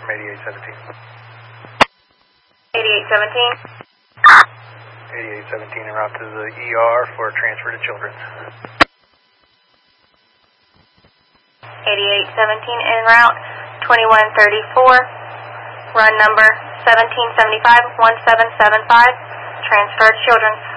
8817. 8817. 8817 en route to the ER for transfer to Children's. 8817 en route, 2134, run number 1775-1775, transfer to Children's.